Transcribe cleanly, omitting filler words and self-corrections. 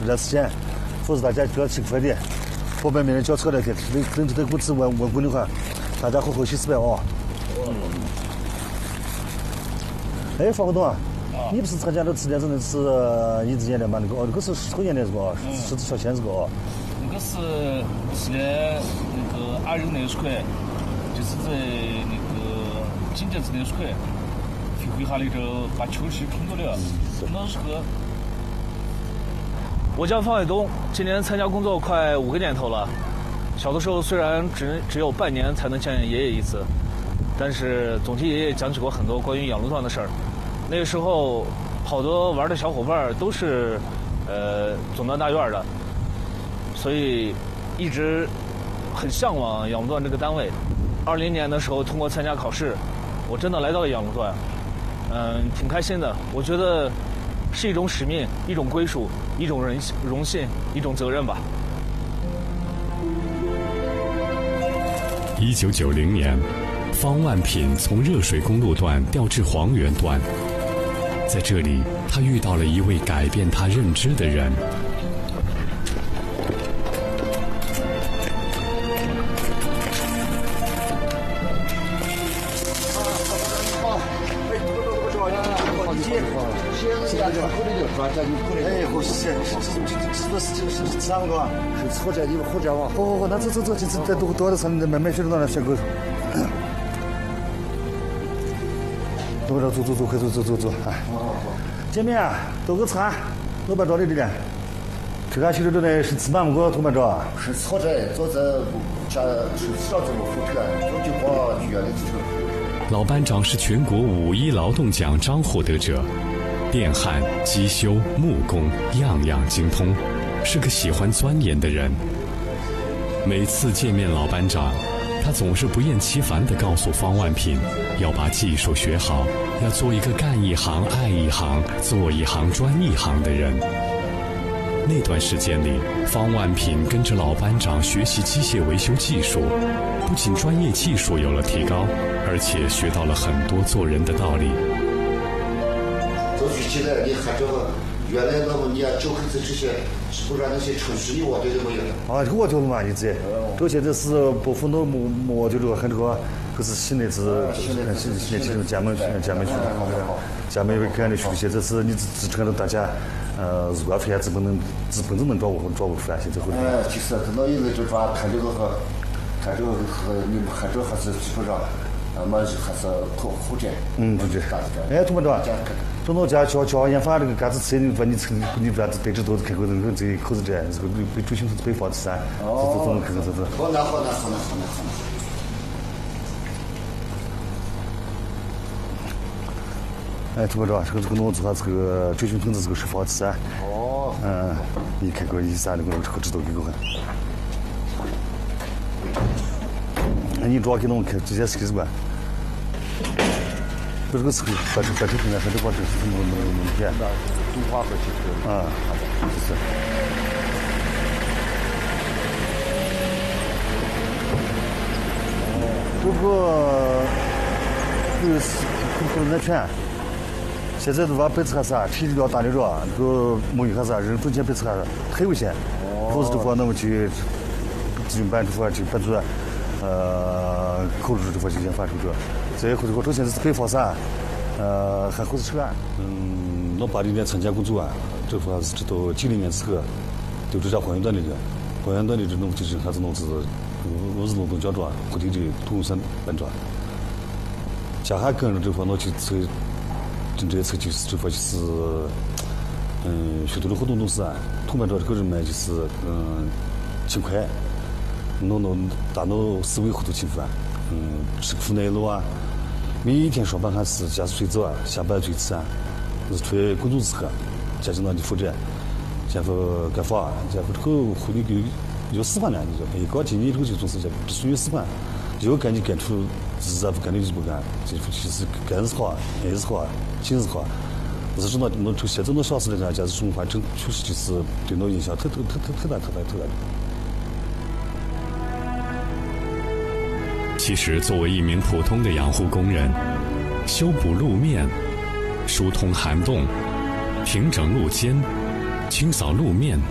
点时间，否则大家就要吃快点。后半面的叫车来看，等这个子完工的话，大家好好洗洗哦。哎，方国栋啊，你不是参加了吃点真的是一直演的吗？那个哦，那个是石头演的这个，狮子小仙这个哦。 那个是的那个20年水，就是在那个景德镇的水，回下来就把秋实拼过了，那是个。 我叫方伟东，今年参加工作快5个年头了。小的时候虽然只有半年才能见爷爷一次，但是总替爷爷讲起过很多关于养路段的事儿。那个时候，好多玩的小伙伴都是总段大院的，所以一直很向往养路段这个单位。20年的时候，通过参加考试，我真的来到了养路段，挺开心的。我觉得是一种使命，一种归属，一种荣幸，一种责任吧。 1990年，方万品从热水公路段调至黄原段，在这里，他遇到了一位改变他认知的人。 哎，好谢谢，是啥个？是火箭，你们火箭哇！好，那走，这多的上慢慢学到了，学狗。走，快走，哎。见面啊，多个茶，老板找你这点。这个修的呢是芝麻木个土板找。 是草寨，早在家是上这么扶车，早就光医院的支撑。 老班长是全国5·1劳动奖章获得者。电焊、机修、木工样样精通，是个喜欢钻研的人。每次见面老班长，他总是不厌其烦地告诉方万品，要把技术学好，要做一个干一行爱一行、做一行专一行的人。那段时间里，方万品跟着老班长学习机械维修技术，不仅专业技术有了提高，而且学到了很多做人的道理。 现在你看这个，原来那么你脚口子这些，是不是那些程序你挖对了没有？ 啊，这个挖对了嘛，你这，这现在是不分到摸就这个很这个，可是新的是新的这种家门去，家门干的去，现在是你只成了大家，如果出来资本都能抓不出来，现在会。 就是等到现在就抓看这个和你们看这还是基本上。还是后站， 对。哎，同班长，从我家教研发这个杆子车，你把这对着多子开口那个这口子这，这个被周星驰被放的噻，这怎么开口这？ 好难。 哎，同班长，这个弄子他这个周星驰这个是放的噻。 哦。 你开口一啥那个这个指导给我看。你主要给弄开这些是吧？这个是把这平台上这把这是弄片， 动画和这个啊，是。这个是安全。现在都把白纸还啥，体力要大的着，这个木鱼还啥，人中间白纸还太危险。否则的话，那么去自行班这块就班主任。口述这块就研发出去，再后这个现在是北方山，还火车站。我80年参加工作啊，这块是直到90年之后，都这家黄原段的人，黄原段的这弄就是还是弄是，我是农动奖状，或者的东山班长。家还跟着这块，我去走，这一次就是这块就是，许多的活动都是啊，同班长这个人嘛就是勤快。大脑思维活动勤奋，吃苦耐劳啊，每一天上班还是家是最早啊，下班最迟啊，是出来工作之后，家庭上的负责，然后干法，然后这个护理有示范呢，你说，刚进去这个就总是必须有示范，要干就干出，自然不干的就不干，就是干是好，爱是好，情是好，但是那现在那小时来讲，假如生活真确实就是对那影响特大。 其实，作为一名普通的养护工人，修补路面、疏通涵洞、平整路肩、清扫路面